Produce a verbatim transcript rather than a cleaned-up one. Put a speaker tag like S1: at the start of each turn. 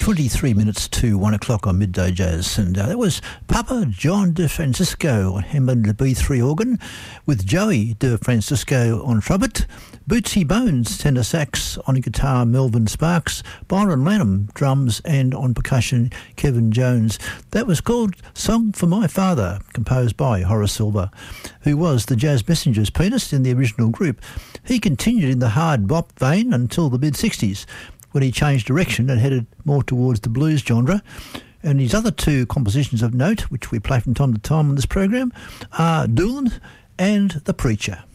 S1: twenty-three minutes to one o'clock on Midday Jazz, and uh, that was Papa John De Francisco on Hammond the B three organ, with Joey De Francisco on trumpet, Bootsy Bones tenor sax, on guitar Melvin Sparks, Byron Lanham drums, and on percussion Kevin Jones. That was called Song for My Father, composed by Horace Silver, who was the Jazz Messengers pianist in the original group. He continued in the hard bop vein until the mid-sixties, when he changed direction and headed more towards the blues genre. And his other two compositions of note, which we play from time to time on this program, are Doolan and The Preacher.